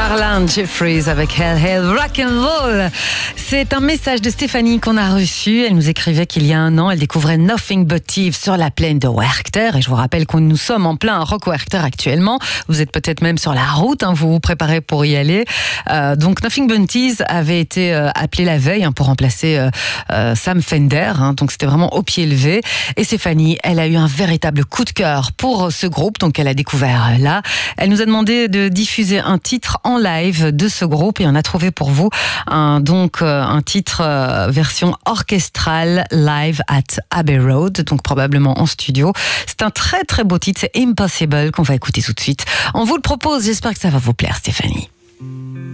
Arlan Jeffries avec Hell Hell Rock'n'Roll. C'est un message de Stéphanie qu'on a reçu. Elle nous écrivait qu'il y a un an, elle découvrait Nothing But Thieves sur la plaine de Werchter. Et je vous rappelle que nous sommes en plein Rock Werchter actuellement. Vous êtes peut-être même sur la route, vous vous préparez pour y aller. Donc Nothing But Thieves avait été appelé la veille pour remplacer Sam Fender. Donc c'était vraiment au pied levé. Et Stéphanie, elle a eu un véritable coup de cœur pour ce groupe, donc elle a découvert là. Elle nous a demandé de diffuser un titre en live de ce groupe et on a trouvé pour vous un titre version orchestrale live at Abbey Road, donc probablement en studio. C'est un très très beau titre, c'est Impossible qu'on va écouter tout de suite. On vous le propose, j'espère que ça va vous plaire Stéphanie.